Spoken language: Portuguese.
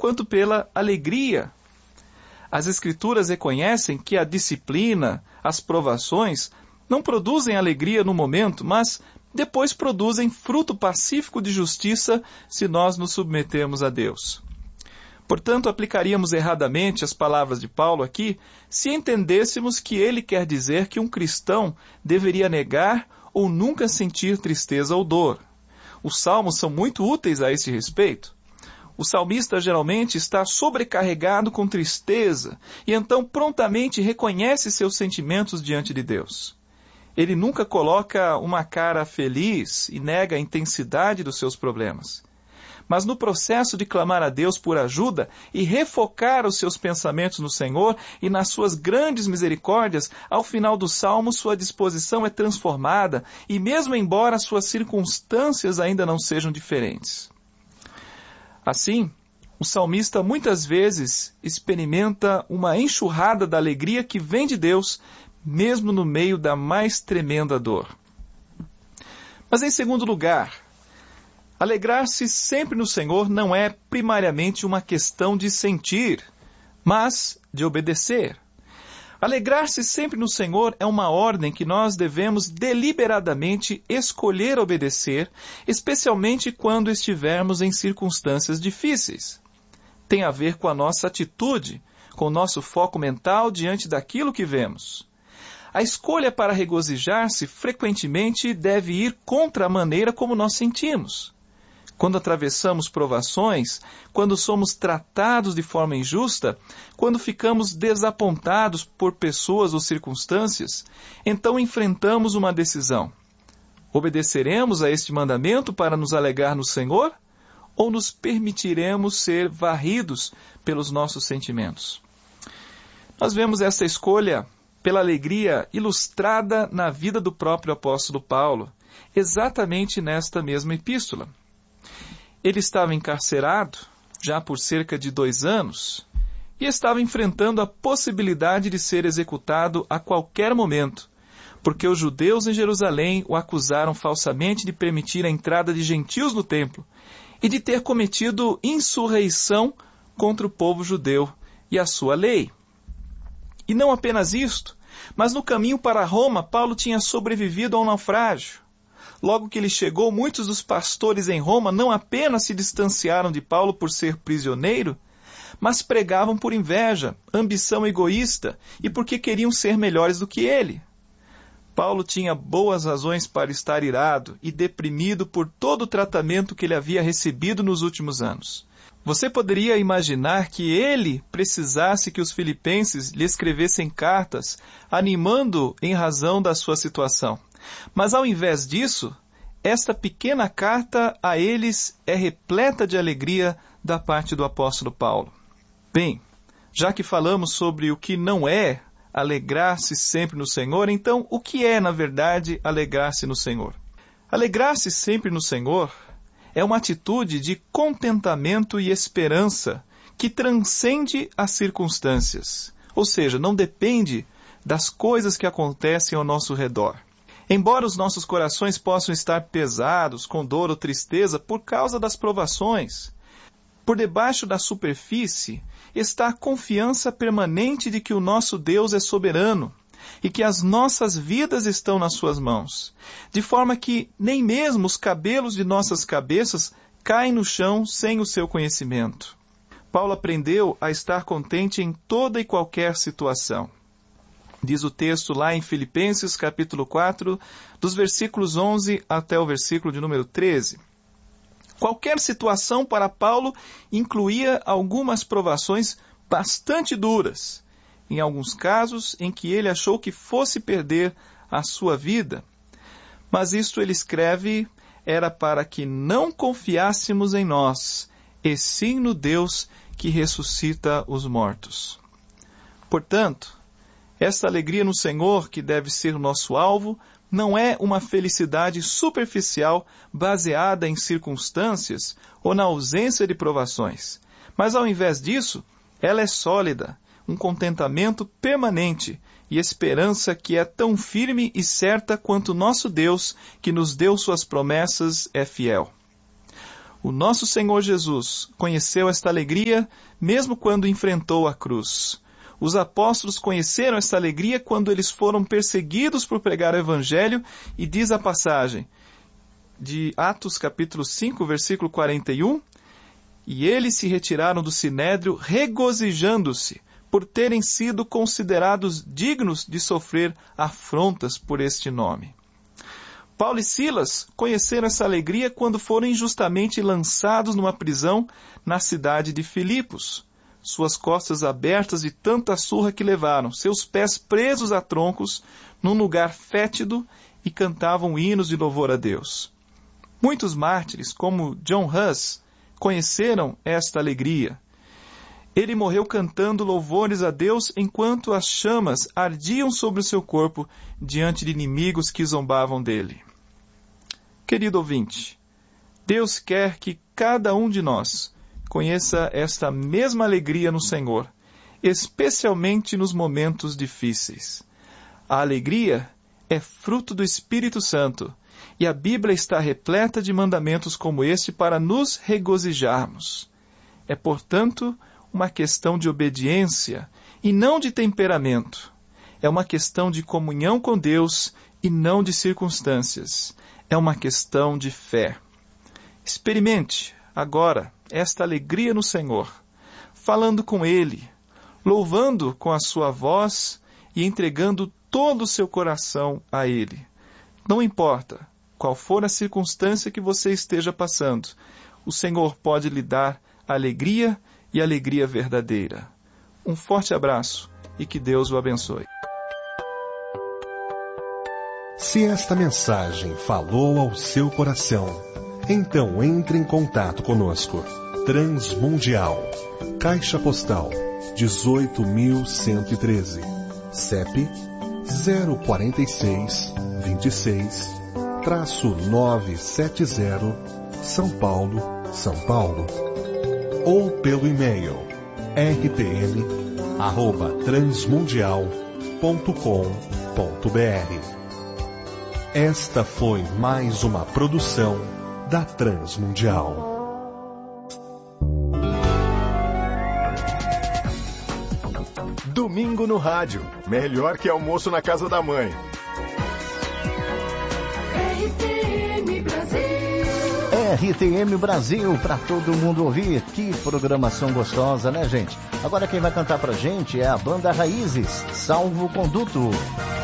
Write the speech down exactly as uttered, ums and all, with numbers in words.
quanto pela alegria. As Escrituras reconhecem que a disciplina, as provações, não produzem alegria no momento, mas depois produzem fruto pacífico de justiça se nós nos submetemos a Deus. Portanto, aplicaríamos erradamente as palavras de Paulo aqui se entendêssemos que ele quer dizer que um cristão deveria negar ou nunca sentir tristeza ou dor. Os salmos são muito úteis a esse respeito. O salmista geralmente está sobrecarregado com tristeza e então prontamente reconhece seus sentimentos diante de Deus. Ele nunca coloca uma cara feliz e nega a intensidade dos seus problemas. Mas no processo de clamar a Deus por ajuda e refocar os seus pensamentos no Senhor e nas suas grandes misericórdias, ao final do salmo sua disposição é transformada e mesmo embora suas circunstâncias ainda não sejam diferentes. Assim, o salmista muitas vezes experimenta uma enxurrada da alegria que vem de Deus, mesmo no meio da mais tremenda dor. Mas em segundo lugar, alegrar-se sempre no Senhor não é primariamente uma questão de sentir, mas de obedecer. Alegrar-se sempre no Senhor é uma ordem que nós devemos deliberadamente escolher obedecer, especialmente quando estivermos em circunstâncias difíceis. Tem a ver com a nossa atitude, com o nosso foco mental diante daquilo que vemos. A escolha para regozijar-se frequentemente deve ir contra a maneira como nós sentimos. Quando atravessamos provações, quando somos tratados de forma injusta, quando ficamos desapontados por pessoas ou circunstâncias, então enfrentamos uma decisão. Obedeceremos a este mandamento para nos alegrar no Senhor? Ou nos permitiremos ser varridos pelos nossos sentimentos? Nós vemos essa escolha pela alegria ilustrada na vida do próprio apóstolo Paulo, exatamente nesta mesma epístola. Ele estava encarcerado, já por cerca de dois anos, e estava enfrentando a possibilidade de ser executado a qualquer momento, porque os judeus em Jerusalém o acusaram falsamente de permitir a entrada de gentios no templo e de ter cometido insurreição contra o povo judeu e a sua lei. E não apenas isto, mas no caminho para Roma, Paulo tinha sobrevivido ao naufrágio. Logo que ele chegou, muitos dos pastores em Roma não apenas se distanciaram de Paulo por ser prisioneiro, mas pregavam por inveja, ambição egoísta e porque queriam ser melhores do que ele. Paulo tinha boas razões para estar irado e deprimido por todo o tratamento que ele havia recebido nos últimos anos. Você poderia imaginar que ele precisasse que os filipenses lhe escrevessem cartas, animando em razão da sua situação. Mas ao invés disso, esta pequena carta a eles é repleta de alegria da parte do apóstolo Paulo. Bem, já que falamos sobre o que não é alegrar-se sempre no Senhor, então o que é, na verdade, alegrar-se no Senhor? Alegrar-se sempre no Senhor é uma atitude de contentamento e esperança que transcende as circunstâncias, ou seja, não depende das coisas que acontecem ao nosso redor. Embora os nossos corações possam estar pesados, com dor ou tristeza, por causa das provações, por debaixo da superfície está a confiança permanente de que o nosso Deus é soberano e que as nossas vidas estão nas suas mãos, de forma que nem mesmo os cabelos de nossas cabeças caem no chão sem o seu conhecimento. Paulo aprendeu a estar contente em toda e qualquer situação. Diz o texto lá em Filipenses, capítulo quatro, dos versículos onze até o versículo de número treze. Qualquer situação para Paulo incluía algumas provações bastante duras, em alguns casos em que ele achou que fosse perder a sua vida. Mas isto ele escreve, era para que não confiássemos em nós, e sim no Deus que ressuscita os mortos. Portanto, esta alegria no Senhor, que deve ser o nosso alvo, não é uma felicidade superficial baseada em circunstâncias ou na ausência de provações. Mas ao invés disso, ela é sólida, um contentamento permanente e esperança que é tão firme e certa quanto nosso Deus, que nos deu suas promessas, é fiel. O nosso Senhor Jesus conheceu esta alegria mesmo quando enfrentou a cruz. Os apóstolos conheceram esta alegria quando eles foram perseguidos por pregar o Evangelho, e diz a passagem de Atos capítulo cinco, versículo quarenta e um, e eles se retiraram do sinédrio regozijando-se por terem sido considerados dignos de sofrer afrontas por este nome. Paulo e Silas conheceram essa alegria quando foram injustamente lançados numa prisão na cidade de Filipos. Suas costas abertas de tanta surra que levaram, seus pés presos a troncos, num lugar fétido, e cantavam hinos de louvor a Deus. Muitos mártires, como John Huss, conheceram esta alegria. Ele morreu cantando louvores a Deus enquanto as chamas ardiam sobre o seu corpo diante de inimigos que zombavam dele. Querido ouvinte, Deus quer que cada um de nós conheça esta mesma alegria no Senhor, especialmente nos momentos difíceis. A alegria é fruto do Espírito Santo, e a Bíblia está repleta de mandamentos como este para nos regozijarmos. É, portanto, uma questão de obediência e não de temperamento. É uma questão de comunhão com Deus e não de circunstâncias. É uma questão de fé. Experimente agora esta alegria no Senhor, falando com Ele, louvando com a sua voz e entregando todo o seu coração a Ele. Não importa qual for a circunstância que você esteja passando, o Senhor pode lhe dar alegria e alegria verdadeira. Um forte abraço e que Deus o abençoe. Se esta mensagem falou ao seu coração, então entre em contato conosco. Transmundial, Caixa Postal dezoito mil cento e treze, C E P zero quatro seis, vinte e seis, novecentos e setenta, São Paulo, São Paulo. Ou pelo e-mail r t m arroba transmundial ponto com ponto b r. Esta foi mais uma produção da Transmundial. Domingo no rádio, melhor que almoço na casa da mãe. R T M Brasil. R T M Brasil, para todo mundo ouvir. Que programação gostosa, né, gente? Agora quem vai cantar pra gente é a banda Raízes, Salvo Conduto.